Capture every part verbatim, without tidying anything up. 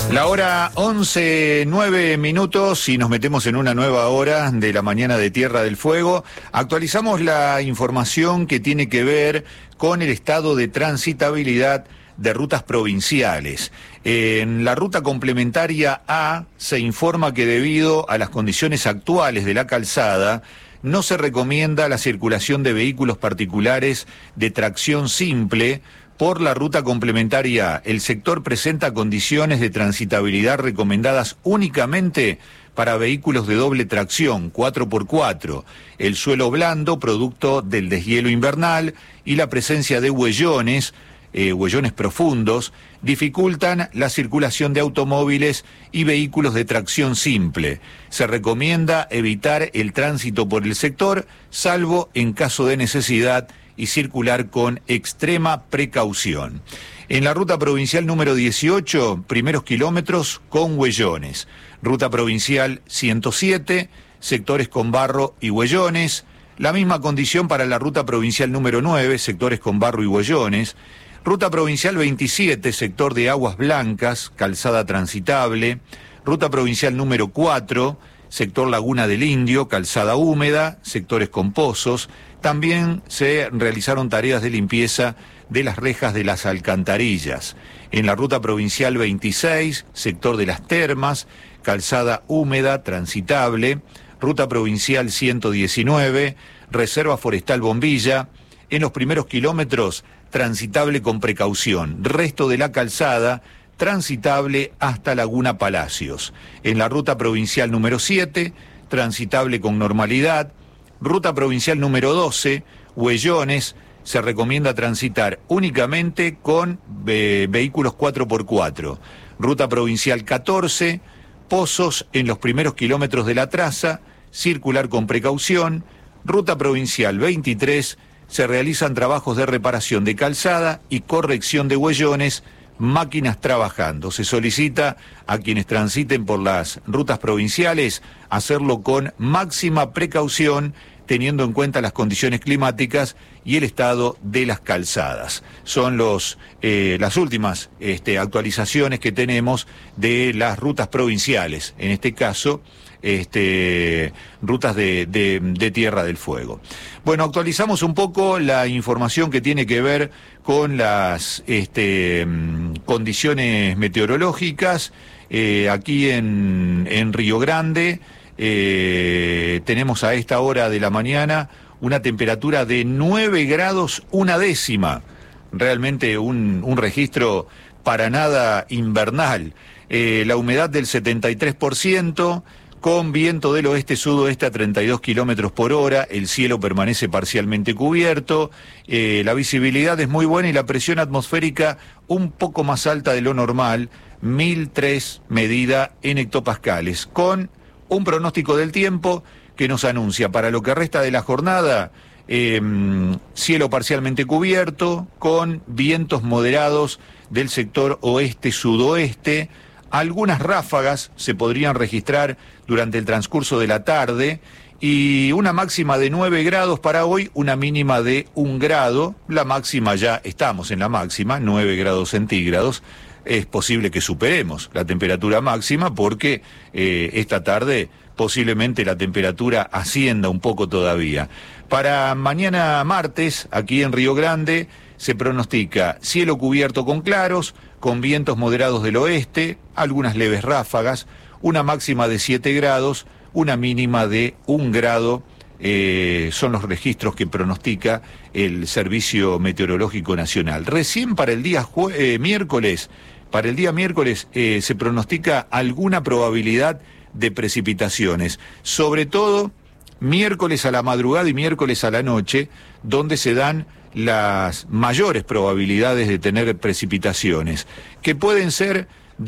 La hora once, nueve minutos y nos metemos en una nueva hora de la mañana de Tierra del Fuego. Actualizamos la información que tiene que ver con el estado de transitabilidad de rutas provinciales. En la ruta complementaria A se informa que debido a las condiciones actuales de la calzada, no se recomienda la circulación de vehículos particulares de tracción simple por la ruta complementaria A. El sector presenta condiciones de transitabilidad recomendadas únicamente para vehículos de doble tracción, cuatro por cuatro. El suelo blando, producto del deshielo invernal, y la presencia de huellones, eh, huellones profundos, dificultan la circulación de automóviles y vehículos de tracción simple. Se recomienda evitar el tránsito por el sector, salvo en caso de necesidad, y circular con extrema precaución. En la ruta provincial número dieciocho, primeros kilómetros con huellones. Ruta provincial ciento siete, sectores con barro y huellones. La misma condición para la ruta provincial número nueve, sectores con barro y huellones. Ruta provincial veintisiete, sector de aguas blancas, calzada transitable. Ruta provincial número cuatro, sector Laguna del Indio, calzada húmeda, sectores con pozos. También se realizaron tareas de limpieza de las rejas de las alcantarillas. En la ruta provincial veintiséis, sector de las termas, calzada húmeda, transitable. Ruta provincial ciento diecinueve, reserva forestal Bombilla. En los primeros kilómetros, transitable con precaución. Resto de la calzada, transitable hasta Laguna Palacios. En la ruta provincial número siete, transitable con normalidad. Ruta provincial número doce, huellones, se recomienda transitar únicamente con eh, vehículos cuatro por cuatro. Ruta provincial catorce, pozos en los primeros kilómetros de la traza, circular con precaución. Ruta provincial veintitrés, se realizan trabajos de reparación de calzada y corrección de huellones, máquinas trabajando. Se solicita a quienes transiten por las rutas provinciales hacerlo con máxima precaución, teniendo en cuenta las condiciones climáticas y el estado de las calzadas. Son los eh, las últimas este, actualizaciones que tenemos de las rutas provinciales, en este caso, este, rutas de, de, de Tierra del Fuego. Bueno, actualizamos un poco la información que tiene que ver con las este, condiciones meteorológicas. Eh, aquí en, en Río Grande, Eh, tenemos a esta hora de la mañana una temperatura de nueve grados una décima, realmente un, un registro para nada invernal. Eh, la humedad del setenta y tres por ciento, con viento del oeste-sudoeste a treinta y dos kilómetros por hora, el cielo permanece parcialmente cubierto, eh, la visibilidad es muy buena y la presión atmosférica un poco más alta de lo normal, mil tres medida en hectopascales, con un pronóstico del tiempo que nos anuncia para lo que resta de la jornada eh, cielo parcialmente cubierto, con vientos moderados del sector oeste-sudoeste. Algunas ráfagas se podrían registrar durante el transcurso de la tarde y una máxima de nueve grados para hoy, una mínima de un grado. La máxima, ya estamos en la máxima, nueve grados centígrados. Es posible que superemos la temperatura máxima porque eh, esta tarde posiblemente la temperatura ascienda un poco todavía. Para mañana martes, aquí en Río Grande, se pronostica cielo cubierto con claros, con vientos moderados del oeste, algunas leves ráfagas, una máxima de siete grados, una mínima de un grado. Eh, son los registros que pronostica el Servicio Meteorológico Nacional. Recién para el día jue- eh, miércoles, para el día miércoles eh, se pronostica alguna probabilidad de precipitaciones, sobre todo miércoles a la madrugada y miércoles a la noche, donde se dan las mayores probabilidades de tener precipitaciones, que pueden ser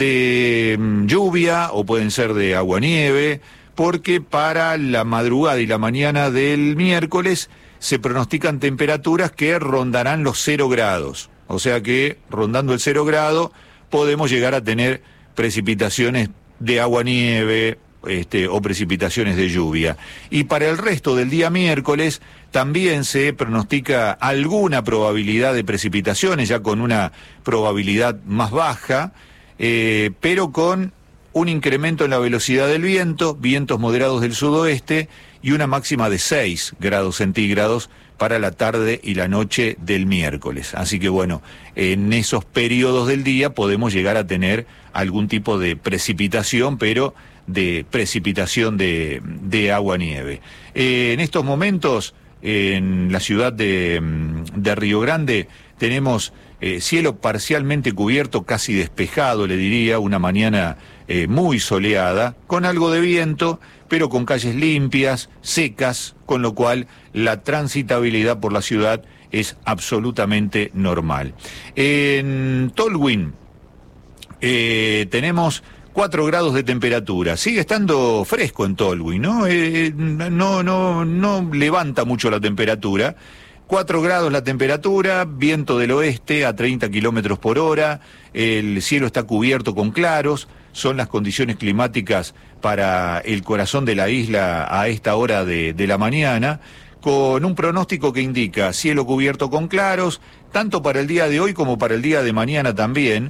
de mm, lluvia o pueden ser de aguanieve, porque para la madrugada y la mañana del miércoles se pronostican temperaturas que rondarán los cero grados. O sea que, rondando el cero grado, podemos llegar a tener precipitaciones de aguanieve este, o precipitaciones de lluvia. Y para el resto del día miércoles también se pronostica alguna probabilidad de precipitaciones, ya con una probabilidad más baja. eh, pero con un incremento en la velocidad del viento, vientos moderados del sudoeste y una máxima de seis grados centígrados para la tarde y la noche del miércoles. Así que bueno, en esos periodos del día podemos llegar a tener algún tipo de precipitación, pero de precipitación de, de agua-nieve. Eh, en estos momentos, en la ciudad de, de Río Grande, tenemos eh, cielo parcialmente cubierto, casi despejado, le diría, una mañana eh, muy soleada, con algo de viento, pero con calles limpias, secas, con lo cual la transitabilidad por la ciudad es absolutamente normal. En Tolwyn eh, tenemos cuatro grados de temperatura, sigue estando fresco en Tolwyn, ¿no? Eh, no, no, no levanta mucho la temperatura. cuatro grados la temperatura, viento del oeste a treinta kilómetros por hora, el cielo está cubierto con claros, son las condiciones climáticas para el corazón de la isla a esta hora de, de la mañana, con un pronóstico que indica cielo cubierto con claros, tanto para el día de hoy como para el día de mañana también,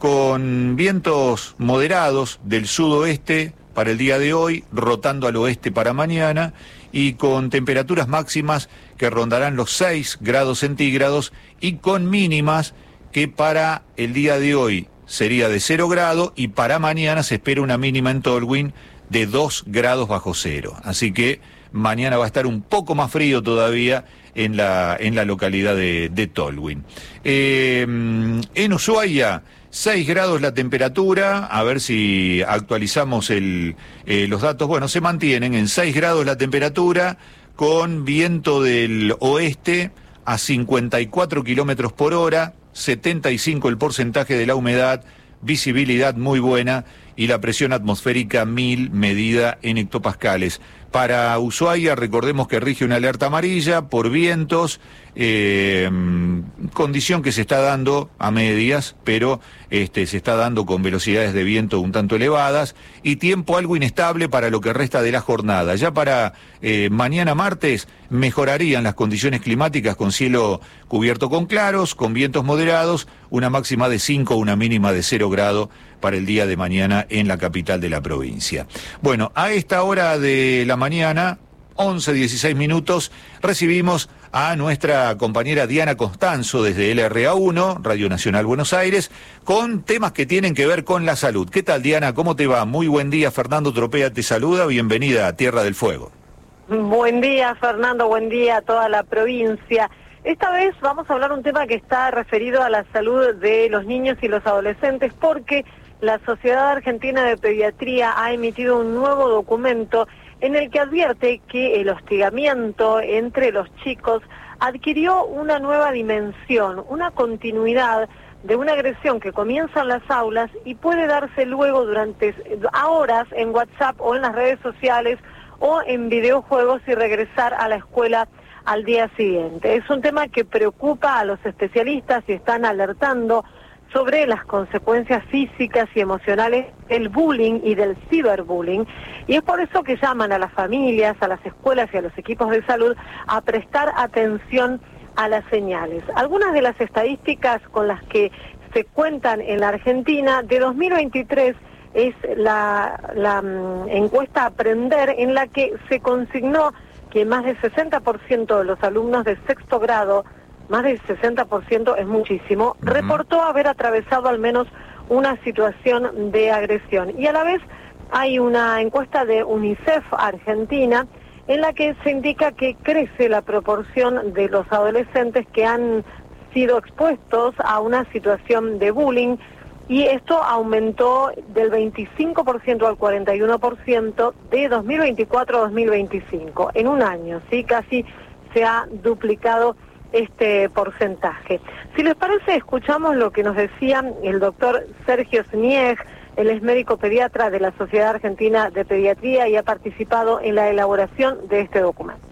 con vientos moderados del sudoeste para el día de hoy, rotando al oeste para mañana, y con temperaturas máximas que rondarán los seis grados centígrados y con mínimas que para el día de hoy sería de cero grado y para mañana se espera una mínima en Tolwyn de dos grados bajo cero. Así que mañana va a estar un poco más frío todavía en la, en la localidad de, de Tolwyn. Eh, en Ushuaia, seis grados la temperatura, a ver si actualizamos el, eh, los datos. Bueno, se mantienen en seis grados la temperatura, con viento del oeste a cincuenta y cuatro kilómetros por hora, setenta y cinco el porcentaje de la humedad, visibilidad muy buena y la presión atmosférica mil medida en hectopascales. Para Ushuaia, recordemos que rige una alerta amarilla por vientos, eh, condición que se está dando a medias, pero este, se está dando con velocidades de viento un tanto elevadas, y tiempo algo inestable para lo que resta de la jornada. Ya para eh, mañana martes mejorarían las condiciones climáticas con cielo cubierto con claros, con vientos moderados, una máxima de cinco, una mínima de cero grado para el día de mañana en la capital de la provincia. Bueno, a esta hora de la mañana, once dieciséis minutos, recibimos a nuestra compañera Diana Constanzo desde L R A uno, Radio Nacional Buenos Aires, con temas que tienen que ver con la salud. ¿Qué tal, Diana? ¿Cómo te va? Muy buen día. Fernando Tropea te saluda. Bienvenida a Tierra del Fuego. Buen día, Fernando. Buen día a toda la provincia. Esta vez vamos a hablar un tema que está referido a la salud de los niños y los adolescentes, porque la Sociedad Argentina de Pediatría ha emitido un nuevo documento en el que advierte que el hostigamiento entre los chicos adquirió una nueva dimensión, una continuidad de una agresión que comienza en las aulas y puede darse luego durante horas en WhatsApp o en las redes sociales o en videojuegos y regresar a la escuela al día siguiente. Es un tema que preocupa a los especialistas y están alertando sobre las consecuencias físicas y emocionales del bullying y del ciberbullying, y es por eso que llaman a las familias, a las escuelas y a los equipos de salud a prestar atención a las señales. Algunas de las estadísticas con las que se cuentan en la Argentina de dos mil veintitrés es la, la um, encuesta Aprender, en la que se consignó que más del sesenta por ciento de los alumnos de sexto grado, más del sesenta por ciento es muchísimo, uh-huh. reportó haber atravesado al menos una situación de agresión. Y a la vez hay una encuesta de UNICEF Argentina en la que se indica que crece la proporción de los adolescentes que han sido expuestos a una situación de bullying, y esto aumentó del veinticinco por ciento al cuarenta y uno por ciento de dos mil veinticuatro a dos mil veinticinco, en un año, ¿sí? Casi se ha duplicado este porcentaje. Si les parece, escuchamos lo que nos decía el doctor Sergio Snieg. Él es médico pediatra de la Sociedad Argentina de Pediatría y ha participado en la elaboración de este documento.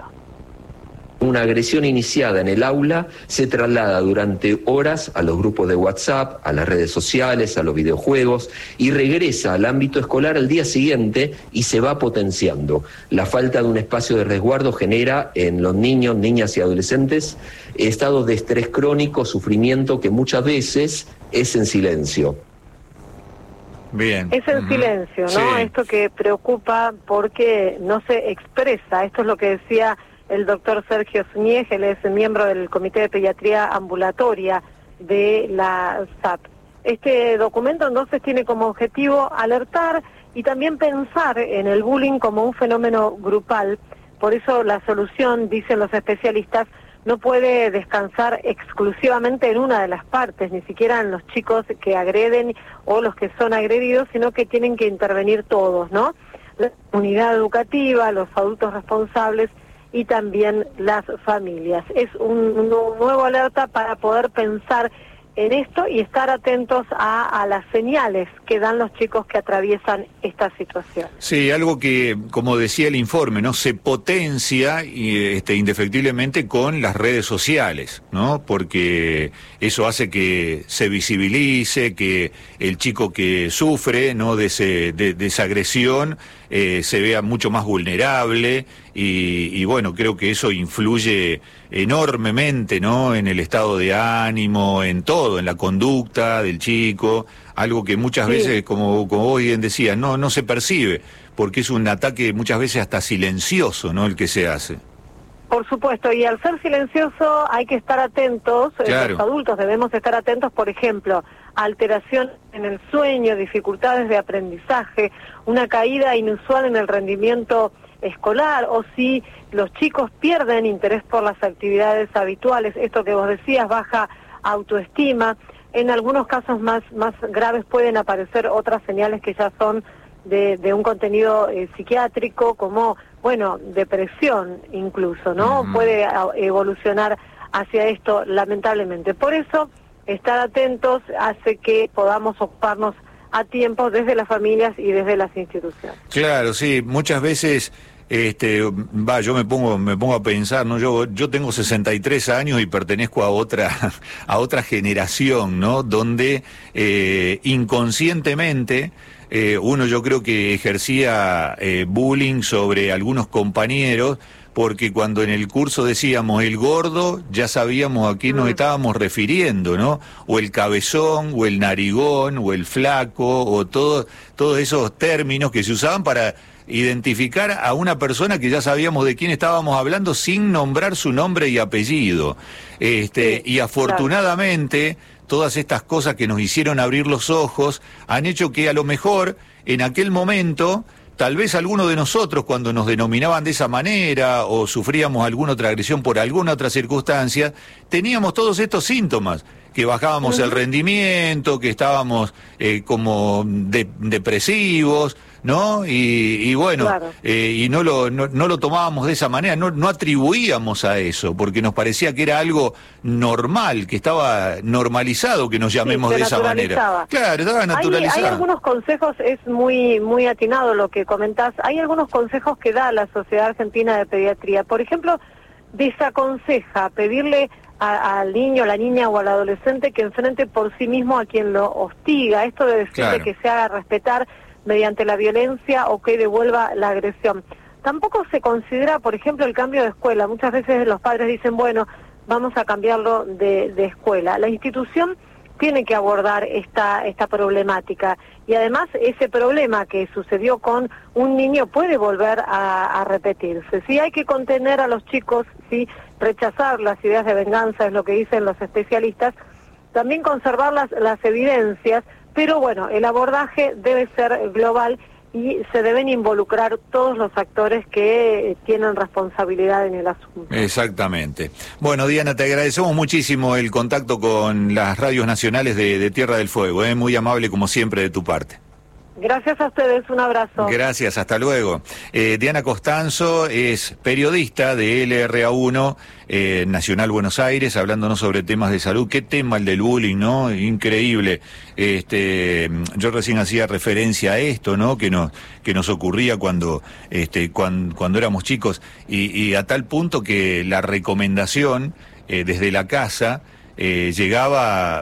Una agresión iniciada en el aula se traslada durante horas a los grupos de WhatsApp, a las redes sociales, a los videojuegos, y regresa al ámbito escolar al día siguiente y se va potenciando. La falta de un espacio de resguardo genera en los niños, niñas y adolescentes estados de estrés crónico, sufrimiento que muchas veces es en silencio. Bien. Es el uh-huh. silencio, ¿no? Sí. Esto que preocupa porque no se expresa. Esto es lo que decía el doctor Sergio Zúñez, él es miembro del Comité de Pediatría Ambulatoria de la S A P. Este documento entonces tiene como objetivo alertar y también pensar en el bullying como un fenómeno grupal. Por eso la solución, dicen los especialistas, no puede descansar exclusivamente en una de las partes, ni siquiera en los chicos que agreden o los que son agredidos, sino que tienen que intervenir todos, ¿no? La comunidad educativa, los adultos responsables y también las familias. Es un, un nuevo alerta para poder pensar en esto y estar atentos a, a las señales que dan los chicos que atraviesan esta situación. Sí, algo que, como decía el informe, no se potencia y, este, indefectiblemente con las redes sociales, ¿no? Porque eso hace que se visibilice, que el chico que sufre, ¿no?, de, ese, de, de esa agresión eh, se vea mucho más vulnerable y, y bueno, creo que eso influye enormemente, ¿no?, en el estado de ánimo, en todo, en la conducta del chico, algo que muchas sí. veces, como, como vos bien decías, no, no se percibe, porque es un ataque muchas veces hasta silencioso, ¿no?, el que se hace. Por supuesto, y al ser silencioso hay que estar atentos, claro. Los adultos debemos estar atentos, por ejemplo, a alteración en el sueño, dificultades de aprendizaje, una caída inusual en el rendimiento escolar, o si los chicos pierden interés por las actividades habituales, esto que vos decías, baja autoestima. En algunos casos más, más graves pueden aparecer otras señales que ya son de, de un contenido eh, psiquiátrico, como, bueno, depresión incluso, ¿no? Uh-huh. Puede evolucionar hacia esto, lamentablemente. Por eso, estar atentos hace que podamos ocuparnos a tiempo desde las familias y desde las instituciones. Claro, sí, muchas veces... Este, va, yo me pongo, me pongo a pensar, ¿no? Yo, yo tengo sesenta y tres años y pertenezco a otra, a otra generación, ¿no? Donde eh, inconscientemente eh, uno, yo creo que ejercía eh, bullying sobre algunos compañeros, porque cuando en el curso decíamos el gordo, ya sabíamos a quién nos estábamos refiriendo, ¿no? O el cabezón, o el narigón, o el flaco, o todo, todos esos términos que se usaban para identificar a una persona que ya sabíamos de quién estábamos hablando sin nombrar su nombre y apellido. Este, sí, y afortunadamente, claro. Todas estas cosas que nos hicieron abrir los ojos han hecho que a lo mejor en aquel momento, tal vez alguno de nosotros cuando nos denominaban de esa manera o sufríamos alguna otra agresión por alguna otra circunstancia, teníamos todos estos síntomas, que bajábamos uh-huh. el rendimiento, que estábamos eh, como de, depresivos, ¿no? Y, y bueno, claro. eh, y no lo, no, no lo tomábamos de esa manera, no, no atribuíamos a eso, porque nos parecía que era algo normal, que estaba normalizado que nos llamemos sí, de esa manera. Claro, estaba naturalizado. Hay, hay algunos consejos, es muy, muy atinado lo que comentás, hay algunos consejos que da la Sociedad Argentina de Pediatría. Por ejemplo, desaconseja pedirle a, al niño, a la niña o al adolescente que enfrente por sí mismo a quien lo hostiga. Esto de decirle claro. que se haga respetar mediante la violencia o que devuelva la agresión. Tampoco se considera, por ejemplo, el cambio de escuela. Muchas veces los padres dicen, bueno, vamos a cambiarlo de, de escuela. La institución tiene que abordar esta, esta problemática. Y además ese problema que sucedió con un niño puede volver a, a repetirse. Sí, hay que contener a los chicos, sí, rechazar las ideas de venganza, es lo que dicen los especialistas, también conservar las, las evidencias, pero bueno, el abordaje debe ser global y se deben involucrar todos los actores que tienen responsabilidad en el asunto. Exactamente. Bueno, Diana, te agradecemos muchísimo el contacto con las radios nacionales de, de Tierra del Fuego, ¿eh? Muy amable como siempre de tu parte. Gracias a ustedes, un abrazo. Gracias, hasta luego. Eh, Diana Costanzo es periodista de L R A uno, eh, Nacional Buenos Aires, hablándonos sobre temas de salud. Qué tema el del bullying, ¿no? Increíble. Este, yo recién hacía referencia a esto, ¿no? Que nos, que nos ocurría cuando, este, cuando, cuando éramos chicos y, y a tal punto que la recomendación eh, desde la casa eh, llegaba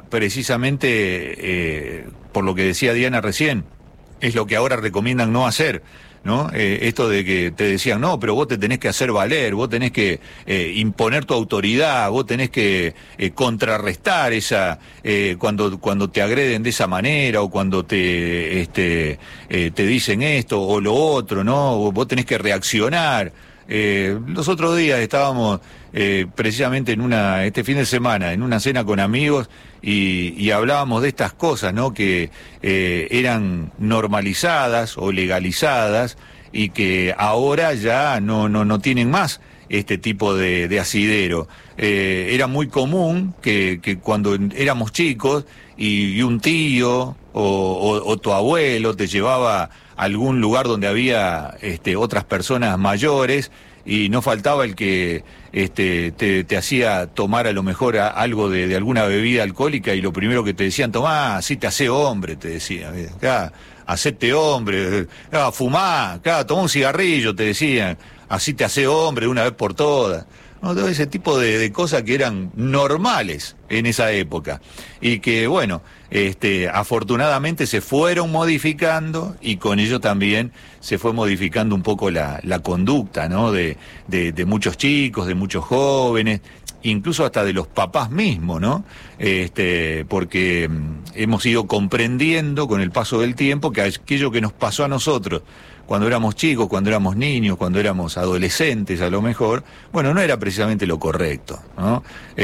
precisamente eh, por lo que decía Diana recién. Es lo que ahora recomiendan no hacer, ¿no? Eh, esto de que te decían, no, pero vos te tenés que hacer valer, vos tenés que eh, imponer tu autoridad, vos tenés que eh, contrarrestar esa, eh, cuando, cuando te agreden de esa manera, o cuando te, este, eh, te dicen esto o lo otro, ¿no? Vos tenés que reaccionar. Eh, los otros días estábamos eh, precisamente en una, este fin de semana, en una cena con amigos y, y hablábamos de estas cosas, ¿no? Que eh, eran normalizadas o legalizadas y que ahora ya no, no, no tienen más este tipo de, de asidero. Eh, era muy común que, que cuando éramos chicos y, y un tío o, o, o tu abuelo te llevaba a algún lugar donde había este, otras personas mayores y no faltaba el que este, te, te hacía tomar a lo mejor a, algo de, de alguna bebida alcohólica y lo primero que te decían, tomá, así te hace hombre, te decían, acá, hacete hombre, acá, fumá, acá, tomá un cigarrillo, te decían, así te hace hombre de una vez por todas. ¿No? Todo ese tipo de, de cosas que eran normales en esa época y que, bueno, este, afortunadamente se fueron modificando y con ello también se fue modificando un poco la, la conducta, ¿no? de, de, de muchos chicos, de muchos jóvenes, incluso hasta de los papás mismos, ¿no? Este, porque hemos ido comprendiendo con el paso del tiempo que aquello que nos pasó a nosotros cuando éramos chicos, cuando éramos niños, cuando éramos adolescentes a lo mejor, bueno, no era precisamente lo correcto, ¿no?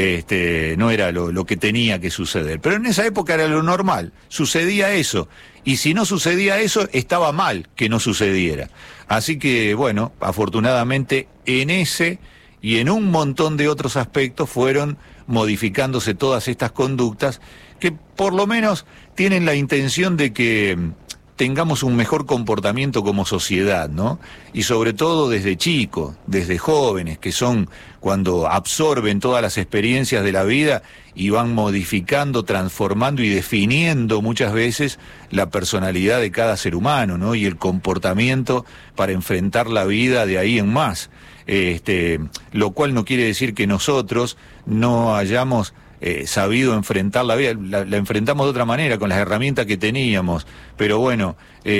Este, no era lo, lo que tenía que suceder. Pero en esa época era lo normal, sucedía eso. Y si no sucedía eso, estaba mal que no sucediera. Así que, bueno, afortunadamente en ese y en un montón de otros aspectos fueron modificándose todas estas conductas que por lo menos tienen la intención de que tengamos un mejor comportamiento como sociedad, ¿no? Y sobre todo desde chicos, desde jóvenes, que son cuando absorben todas las experiencias de la vida y van modificando, transformando y definiendo muchas veces la personalidad de cada ser humano, ¿no? Y el comportamiento para enfrentar la vida de ahí en más. Este, lo cual no quiere decir que nosotros no hayamos Eh, sabido enfrentar la vida, la, la enfrentamos de otra manera, con las herramientas que teníamos, pero bueno,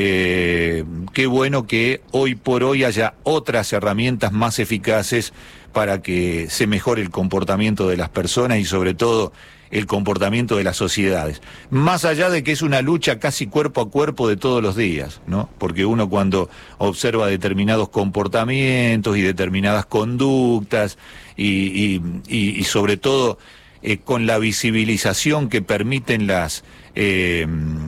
eh, qué bueno que hoy por hoy haya otras herramientas más eficaces para que se mejore el comportamiento de las personas y sobre todo el comportamiento de las sociedades. Más allá de que es una lucha casi cuerpo a cuerpo de todos los días, ¿no? Porque uno cuando observa determinados comportamientos y determinadas conductas y, y, y, y sobre todo Eh, con la visibilización que permiten las, eh,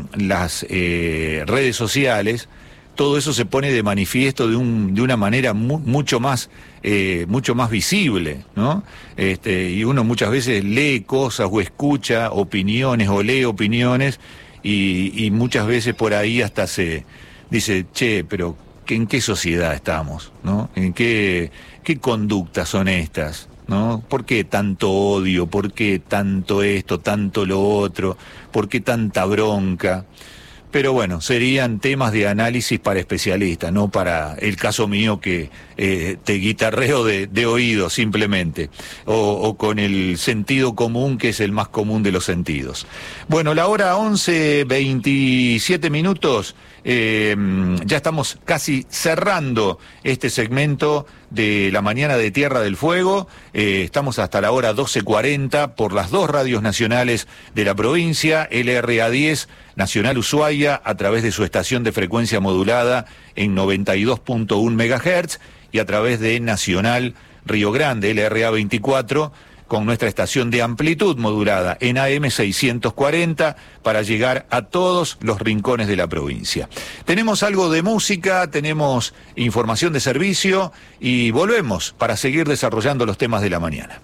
las eh, redes sociales, todo eso se pone de manifiesto de, un, de una manera mu mucho más eh, mucho más visible, ¿no? Este, y uno muchas veces lee cosas o escucha opiniones o lee opiniones y, y muchas veces por ahí hasta se dice, che, pero ¿en qué sociedad estamos? ¿No? ¿En qué, qué conductas son estas? ¿No? ¿Por qué tanto odio? ¿Por qué tanto esto, tanto lo otro? ¿Por qué tanta bronca? Pero bueno, serían temas de análisis para especialistas, no para el caso mío que eh, te guitarreo de, de oído simplemente, o, o con el sentido común que es el más común de los sentidos. Bueno, la hora once, veintisiete minutos, eh, ya estamos casi cerrando este segmento de la mañana de Tierra del Fuego. Eh, estamos hasta la hora doce cuarenta por las dos radios nacionales de la provincia, L R A diez, Nacional Ushuaia, a través de su estación de frecuencia modulada en noventa y dos punto uno megahertz, y a través de Nacional Río Grande, L R A veinticuatro, con nuestra estación de amplitud modulada en A M seiscientos cuarenta para llegar a todos los rincones de la provincia. Tenemos algo de música, tenemos información de servicio y volvemos para seguir desarrollando los temas de la mañana.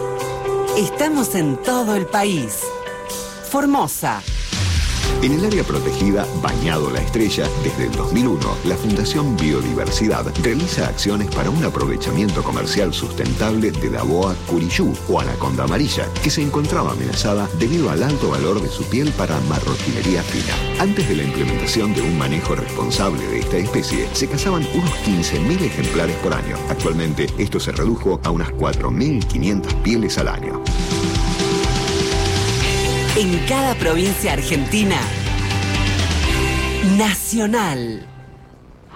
Estamos en todo el país. Formosa. En el área protegida Bañado La Estrella, desde el dos mil uno, la Fundación Biodiversidad realiza acciones para un aprovechamiento comercial sustentable de la boa curiyú o anaconda amarilla, que se encontraba amenazada debido al alto valor de su piel para marroquinería fina. Antes de la implementación de un manejo responsable de esta especie, se cazaban unos quince mil ejemplares por año. Actualmente, esto se redujo a unas cuatro mil quinientas pieles al año. En cada provincia argentina, Nacional.